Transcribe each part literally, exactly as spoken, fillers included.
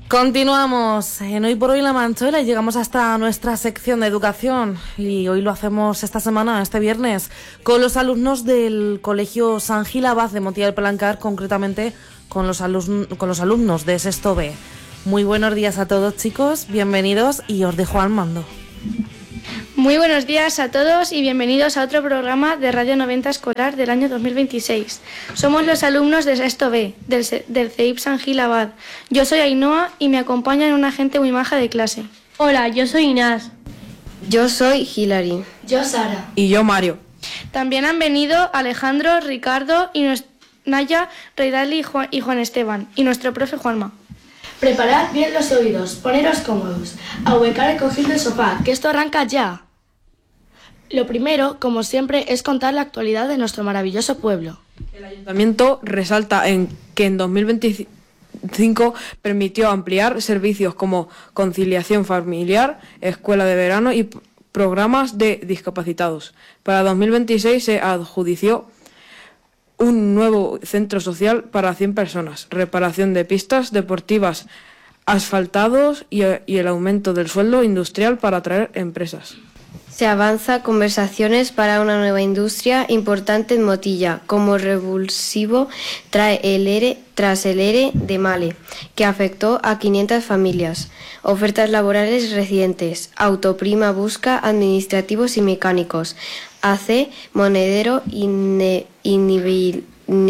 Continuamos en Hoy por Hoy La Manchuela y llegamos hasta nuestra sección de educación, y hoy lo hacemos esta semana, este viernes, con los alumnos del Colegio San Gil Abad de Montilla del Palancar, concretamente con los, alumn- con los alumnos de sexto B. Muy buenos días a todos, chicos, bienvenidos, y os dejo al mando. Muy buenos días a todos y bienvenidos a otro programa de Radio noventa Escolar del año dos mil veintiséis. Somos los alumnos de sexto B, del, del C E I P San Gil Abad. Yo soy Ainhoa y me acompaña una gente muy maja de clase. Hola, yo soy Inás. Yo soy Hilary. Yo Sara. Y yo Mario. También han venido Alejandro, Ricardo y nos... Naya, Reidali y Juan, y Juan Esteban, y nuestro profe Juanma. Preparad bien los oídos, poneros cómodos, ahuecar el cojín del sofá, que esto arranca ya. Lo primero, como siempre, es contar la actualidad de nuestro maravilloso pueblo. El ayuntamiento resalta en que en dos mil veinticinco permitió ampliar servicios como conciliación familiar, escuela de verano y programas de discapacitados. Para dos mil veintiséis se adjudició un nuevo centro social para cien personas, reparación de pistas deportivas, asfaltados y, y el aumento del sueldo industrial para atraer empresas. Se avanza conversaciones para una nueva industria importante en Motilla. Como revulsivo trae el ERE, tras el ERE de Male, que afectó a quinientas familias. Ofertas laborales recientes. Autoprima busca administrativos y mecánicos. A C, monedero y, ne, y nivel,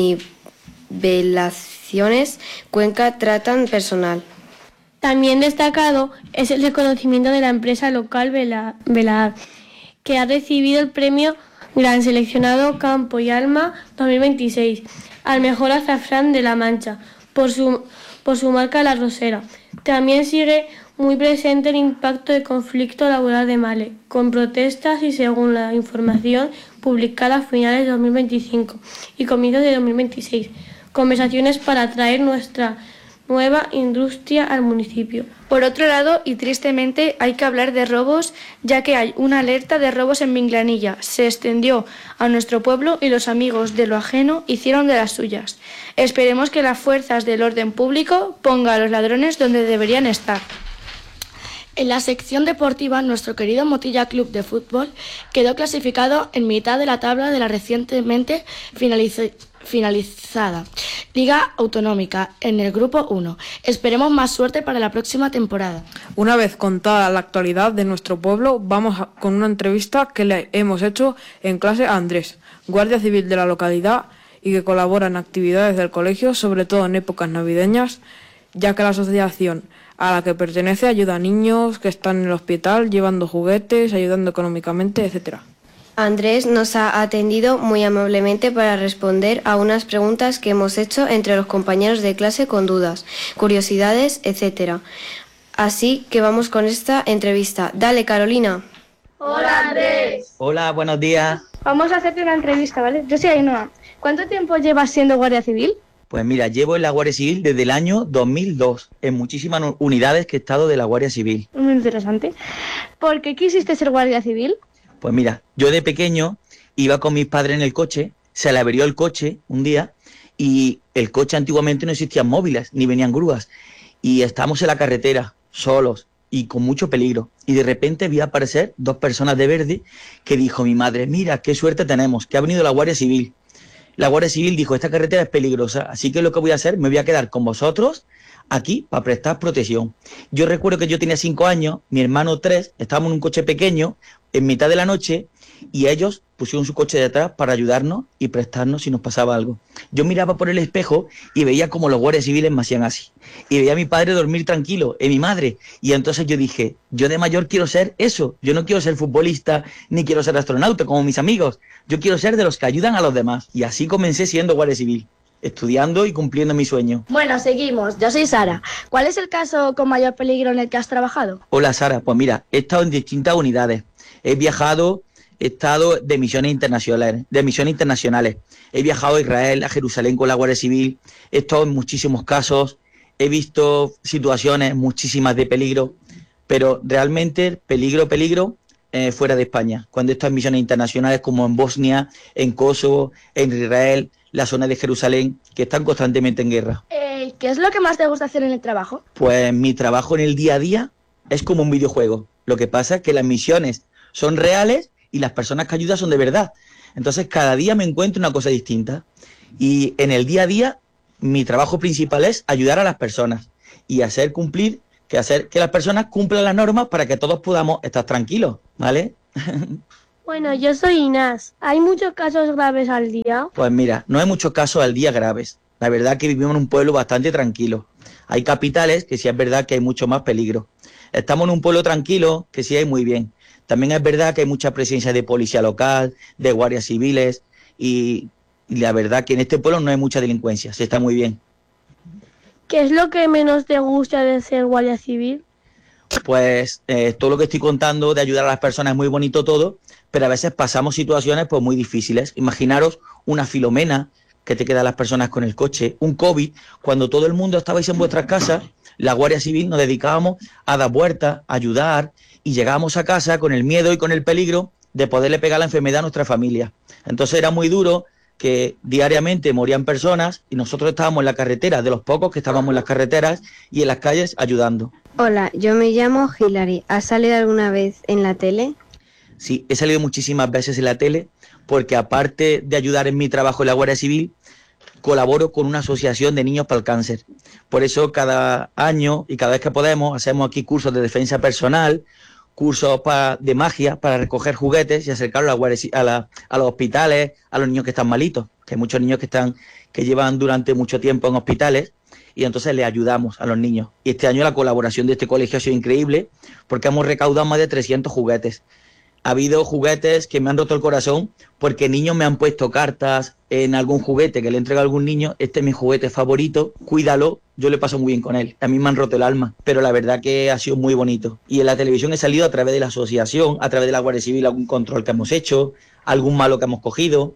nivelaciones. Cuenca tratan personal. También destacado es el reconocimiento de la empresa local Velaar, que ha recibido el premio Gran Seleccionado Campo y Alma dos mil veintiséis al mejor azafrán de La Mancha por su, por su marca La Rosera. También sigue muy presente el impacto del conflicto laboral de Male, con protestas y, según la información publicada a finales de dos mil veinticinco y comienzos de dos mil veintiséis, conversaciones para atraer nuestra nueva industria al municipio. Por otro lado, y tristemente, hay que hablar de robos, ya que hay una alerta de robos en Minglanilla. Se extendió a nuestro pueblo y los amigos de lo ajeno hicieron de las suyas. Esperemos que las fuerzas del orden público pongan a los ladrones donde deberían estar. En la sección deportiva, nuestro querido Motilla Club de Fútbol quedó clasificado en mitad de la tabla de la recientemente finaliz- finalizada Liga Autonómica en el Grupo uno. Esperemos más suerte para la próxima temporada. Una vez contada la actualidad de nuestro pueblo, vamos a, con una entrevista que le hemos hecho en clase a Andrés, guardia civil de la localidad y que colabora en actividades del colegio, sobre todo en épocas navideñas, ya que la asociación a la que pertenece ayuda a niños que están en el hospital, llevando juguetes, ayudando económicamente, etcétera. Andrés nos ha atendido muy amablemente para responder a unas preguntas que hemos hecho entre los compañeros de clase con dudas, curiosidades, etcétera. Así que vamos con esta entrevista. Dale, Carolina. Hola, Andrés. Hola, buenos días. Vamos a hacerte una entrevista, ¿vale? Yo soy Ainhoa. ¿Cuánto tiempo llevas siendo guardia civil? Pues mira, llevo en la Guardia Civil desde el año dos mil dos, en muchísimas unidades que he estado de la Guardia Civil. Muy interesante. ¿Por qué quisiste ser guardia civil? Pues mira, yo de pequeño iba con mis padres en el coche, se le averió el coche un día y el coche antiguamente no existían móviles ni venían grúas y estábamos en la carretera solos y con mucho peligro y de repente vi aparecer dos personas de verde que dijo mi madre, mira qué suerte tenemos, que ha venido la Guardia Civil. La Guardia Civil dijo, esta carretera es peligrosa, así que lo que voy a hacer, me voy a quedar con vosotros aquí para prestar protección. Yo recuerdo que yo tenía cinco años, mi hermano tres, estábamos en un coche pequeño, en mitad de la noche, y ellos pusieron su coche detrás para ayudarnos y prestarnos si nos pasaba algo. Yo miraba por el espejo y veía como los guardias civiles me hacían así. Y veía a mi padre dormir tranquilo, y mi madre. Y entonces yo dije, yo de mayor quiero ser eso. Yo no quiero ser futbolista, ni quiero ser astronauta como mis amigos. Yo quiero ser de los que ayudan a los demás. Y así comencé siendo guardia civil, estudiando y cumpliendo mi sueño. Bueno, seguimos. Yo soy Sara. ¿Cuál es el caso con mayor peligro en el que has trabajado? Hola Sara, pues mira, he estado en distintas unidades. He viajado, he estado de misiones internacionales, de misiones internacionales. He viajado a Israel, a Jerusalén con la Guardia Civil. He estado en muchísimos casos. He visto situaciones muchísimas de peligro, pero realmente peligro, peligro eh, fuera de España. Cuando he estado en misiones internacionales como en Bosnia, en Kosovo, en Israel, la zona de Jerusalén, que están constantemente en guerra. Eh, ¿Y qué es lo que más te gusta hacer en el trabajo? Pues mi trabajo en el día a día es como un videojuego. Lo que pasa es que las misiones son reales y las personas que ayudan son de verdad. Entonces cada día me encuentro una cosa distinta. Y en el día a día mi trabajo principal es ayudar a las personas y hacer cumplir, que hacer que las personas cumplan las normas para que todos podamos estar tranquilos, ¿vale? Bueno, yo soy Inés. ¿Hay muchos casos graves al día? Pues mira, no hay muchos casos al día graves. La verdad es que vivimos en un pueblo bastante tranquilo. Hay capitales que sí es verdad que hay mucho más peligro. Estamos en un pueblo tranquilo que sí hay muy bien. También es verdad que hay mucha presencia de policía local, de guardias civiles y, y la verdad que en este pueblo no hay mucha delincuencia, se está muy bien. ¿Qué es lo que menos te gusta de ser guardia civil? Pues eh, todo lo que estoy contando de ayudar a las personas es muy bonito todo, pero a veces pasamos situaciones pues muy difíciles. Imaginaros una Filomena que te queda a las personas con el coche, un COVID, cuando todo el mundo estabais en vuestras casas, la Guardia Civil nos dedicábamos a dar vueltas, a ayudar y llegábamos a casa con el miedo y con el peligro de poderle pegar la enfermedad a nuestra familia. Entonces era muy duro que diariamente morían personas y nosotros estábamos en la carretera, de los pocos que estábamos en las carreteras y en las calles ayudando. Hola, yo me llamo Hilary. ¿Has salido alguna vez en la tele? Sí, he salido muchísimas veces en la tele porque aparte de ayudar en mi trabajo en la Guardia Civil, colaboro con una asociación de niños para el cáncer. Por eso cada año y cada vez que podemos hacemos aquí cursos de defensa personal, cursos pa, de magia para recoger juguetes y acercarlos a, la guardia, a, la, a los hospitales, a los niños que están malitos, que hay muchos niños que, están, que llevan durante mucho tiempo en hospitales y entonces les ayudamos a los niños. Y este año la colaboración de este colegio ha sido increíble porque hemos recaudado más de trescientos juguetes. Ha habido juguetes que me han roto el corazón porque niños me han puesto cartas en algún juguete que le entrega a algún niño. Este es mi juguete favorito, cuídalo, yo le paso muy bien con él. A mí me han roto el alma, pero la verdad que ha sido muy bonito. Y en la televisión he salido a través de la asociación, a través de la Guardia Civil, algún control que hemos hecho, algún malo que hemos cogido.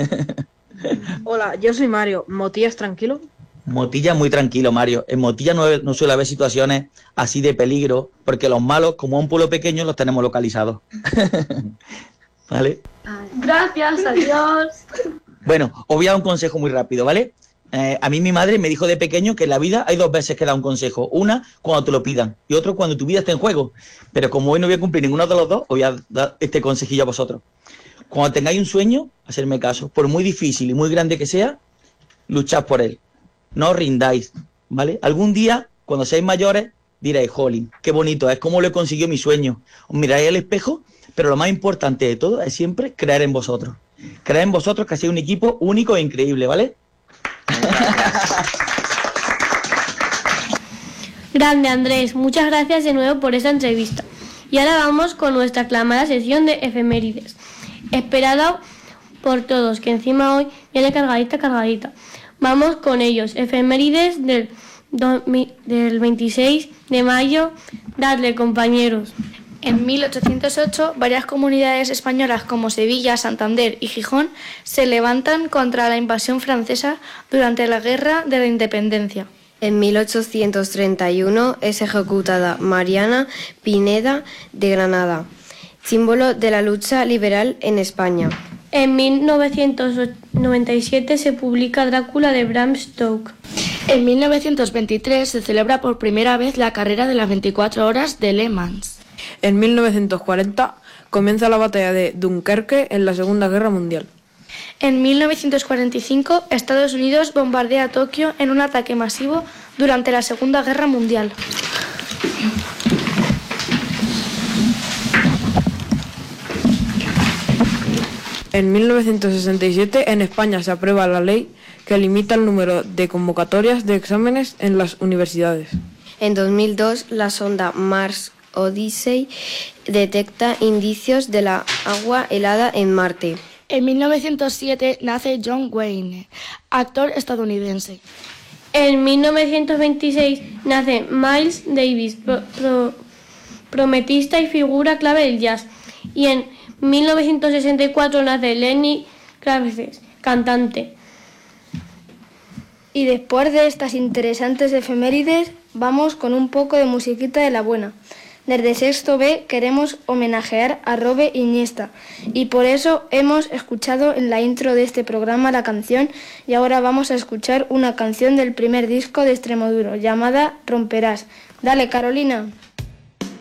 Hola, yo soy Mario. ¿Motillas tranquilo? Motilla muy tranquilo, Mario. En Motilla no, no suele haber situaciones así de peligro, porque los malos, como es un pueblo pequeño, los tenemos localizados. ¿Vale? Gracias, adiós. Bueno, os voy a dar un consejo muy rápido, ¿vale? Eh, a mí mi madre me dijo de pequeño que en la vida hay dos veces que da un consejo. Una, cuando te lo pidan, y otro, cuando tu vida esté en juego. Pero como hoy no voy a cumplir ninguno de los dos, os voy a dar este consejillo a vosotros. Cuando tengáis un sueño, hacerme caso. Por muy difícil y muy grande que sea, luchad por él. No os rindáis, ¿vale? Algún día, cuando seáis mayores, diréis, jolín, qué bonito es, cómo lo he conseguido mi sueño. Os miráis al espejo, pero lo más importante de todo es siempre creer en vosotros. Creer en vosotros que hacéis un equipo único e increíble, ¿vale? Grande, Andrés. Muchas gracias de nuevo por esta entrevista. Y ahora vamos con nuestra aclamada sección de efemérides. Esperada por todos, que encima hoy viene cargadita, cargadita. Vamos con ellos. Efemérides del, do, mi, del veintiséis de mayo. Dadle, compañeros. En mil ochocientos ocho, varias comunidades españolas como Sevilla, Santander y Gijón se levantan contra la invasión francesa durante la Guerra de la Independencia. En mil ochocientos treinta y uno es ejecutada Mariana Pineda de Granada, símbolo de la lucha liberal en España. En mil novecientos noventa y siete se publica Drácula de Bram Stoker. En mil novecientos veintitrés se celebra por primera vez la carrera de las veinticuatro horas de Le Mans. En mil novecientos cuarenta comienza la batalla de Dunkerque en la Segunda Guerra Mundial. En mil novecientos cuarenta y cinco, Estados Unidos bombardea Tokio en un ataque masivo durante la Segunda Guerra Mundial. En mil novecientos sesenta y siete, en España se aprueba la ley que limita el número de convocatorias de exámenes en las universidades. En dos mil dos, la sonda Mars Odyssey detecta indicios de la agua helada en Marte. En mil novecientos siete nace John Wayne, actor estadounidense. En mil novecientos veintiséis nace Miles Davis, pro, pro, trompetista y figura clave del jazz. Y en mil novecientos sesenta y cuatro nace Lenny Kravitz, cantante. Y después de estas interesantes efemérides, vamos con un poco de musiquita de la buena. Desde Sexto B queremos homenajear a Robe Iniesta y por eso hemos escuchado en la intro de este programa la canción y ahora vamos a escuchar una canción del primer disco de Extremoduro llamada Romperás. Dale, Carolina.